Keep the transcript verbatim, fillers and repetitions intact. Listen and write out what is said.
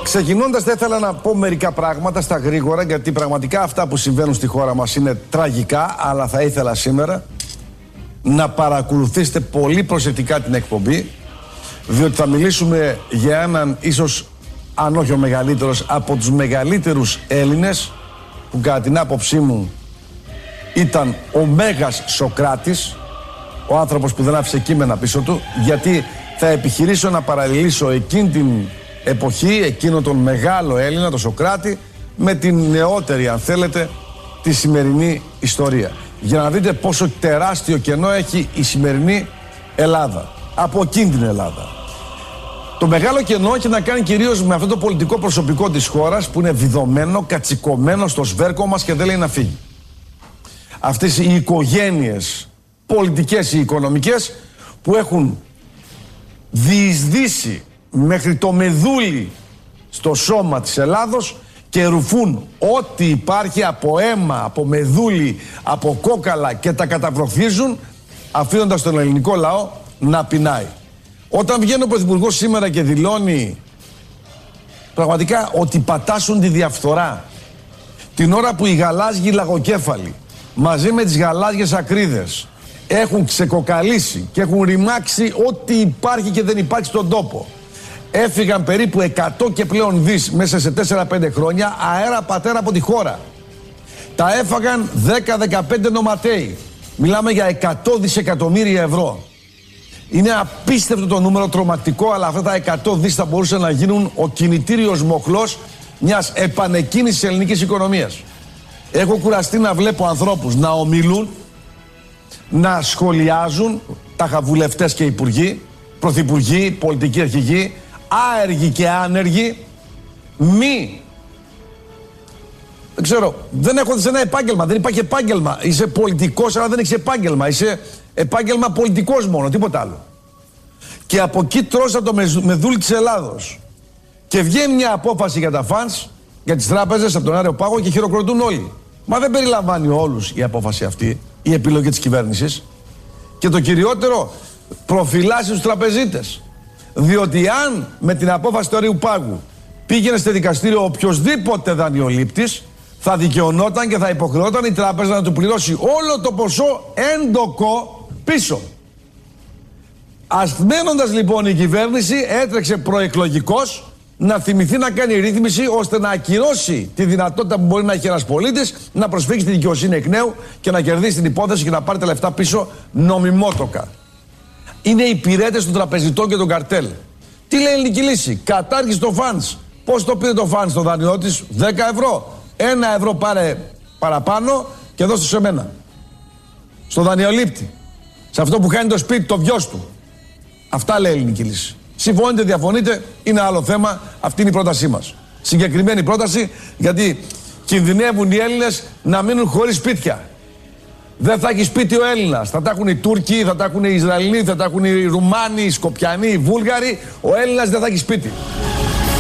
Ξεκινώντας, θα ήθελα να πω μερικά πράγματα στα γρήγορα, γιατί πραγματικά αυτά που συμβαίνουν στη χώρα μας είναι τραγικά, αλλά θα ήθελα σήμερα να παρακολουθήσετε πολύ προσεκτικά την εκπομπή, διότι θα μιλήσουμε για έναν ίσως, αν όχι ο μεγαλύτερος, από τους μεγαλύτερους Έλληνες, που κατά την άποψή μου ήταν ο Μέγας Σωκράτης, ο άνθρωπος που δεν άφησε κείμενα πίσω του, γιατί θα επιχειρήσω να παραλληλήσω εκείνη την εποχή, εκείνο τον μεγάλο Έλληνα, τον Σωκράτη, με την νεότερη, αν θέλετε, τη σημερινή ιστορία. Για να δείτε πόσο τεράστιο κενό έχει η σημερινή Ελλάδα, από εκείνη την Ελλάδα. Το μεγάλο κενό έχει να κάνει κυρίως με αυτό το πολιτικό προσωπικό της χώρας, που είναι βιδωμένο, κατσικωμένο στο σβέρκο μας και δεν λέει να φύγει. Αυτές οι οικογένειες πολιτικές ή οικονομικές που έχουν διεισδύσει μέχρι το μεδούλι στο σώμα της Ελλάδος και ρουφούν ό,τι υπάρχει από αίμα, από μεδούλι, από κόκαλα και τα καταβροχθίζουν, αφήνοντας τον ελληνικό λαό να πεινάει. Όταν βγαίνει ο Πρωθυπουργός σήμερα και δηλώνει πραγματικά ότι πατάσουν τη διαφθορά, την ώρα που οι γαλάζιοι λαγοκέφαλοι μαζί με τις γαλάζιες ακρίδες έχουν ξεκοκαλίσει και έχουν ρημάξει ό,τι υπάρχει και δεν υπάρχει στον τόπο, έφυγαν περίπου εκατό και πλέον δις μέσα σε τέσσερα πέντε χρόνια αέρα πατέρα από τη χώρα. Τα έφαγαν δέκα δεκαπέντε νοματέοι. Μιλάμε για εκατό δισεκατομμύρια ευρώ. Είναι απίστευτο το νούμερο, τρομακτικό, αλλά αυτά τα εκατό δις θα μπορούσαν να γίνουν ο κινητήριος μοχλός μιας επανεκκίνησης ελληνικής οικονομίας. Έχω κουραστεί να βλέπω ανθρώπους να ομιλούν, να σχολιάζουν, τα βουλευτές και υπουργοί, πρωθυπουργοί, πολιτικοί αρχηγοί, άεργοι και άνεργοι, μη. Δεν ξέρω, δεν έχω σε ένα επάγγελμα, δεν υπάρχει επάγγελμα. Είσαι πολιτικός, αλλά δεν έχεις επάγγελμα. Είσαι επάγγελμα πολιτικός μόνο, τίποτα άλλο. Και από εκεί τρώσα το μεδούλι της Ελλάδος. Και βγαίνει μια απόφαση για τα φανς, για τις τράπεζες από τον Άρεο Πάγο και χειροκροτούν όλοι. Μα δεν περιλαμβάνει όλους η απόφαση αυτή, η επιλογή της κυβέρνησης. Και το κυριότερο, προφυλάσσει τους τραπεζίτες. Διότι αν με την απόφαση του Αρείου Πάγου πήγαινε στο δικαστήριο οποιοσδήποτε δανειολήπτης, θα δικαιωνόταν και θα υποχρεώταν η τράπεζα να του πληρώσει όλο το ποσό έντοκο πίσω. Ασθμένοντας λοιπόν η κυβέρνηση, έτρεξε προεκλογικός να θυμηθεί να κάνει ρύθμιση ώστε να ακυρώσει τη δυνατότητα που μπορεί να έχει ένας πολίτης να προσφύγει στη δικαιοσύνη εκ νέου και να κερδίσει την υπόθεση και να πάρει τα λεφτά πίσω νομιμότοκα. Είναι οι υπηρέτες των τραπεζιτών και των καρτέλ. Τι λέει η ελληνική λύση? Κατάργηση των φανς. Πώς το πήρε το φανς στο δάνειό της? δέκα ευρώ. Ένα ευρώ πάρε παραπάνω και δώστε σε μένα. Στο δανειολήπτη. Σε αυτό που κάνει το σπίτι, το βιός του. Αυτά λέει η ελληνική λύση. Συμφωνείτε, διαφωνείτε, είναι άλλο θέμα. Αυτή είναι η πρότασή μας. Συγκεκριμένη πρόταση, γιατί κινδυνεύουν οι Έλληνες να μείνουν χωρίς σπίτια. Δεν θα έχει σπίτι ο Έλληνας. Θα τα έχουν οι Τούρκοι, θα τα έχουν οι Ισραηλοί, θα τα έχουν οι Ρουμάνοι, οι Σκοπιανοί, οι Βούλγαροι. Ο Έλληνας δεν θα έχει σπίτι.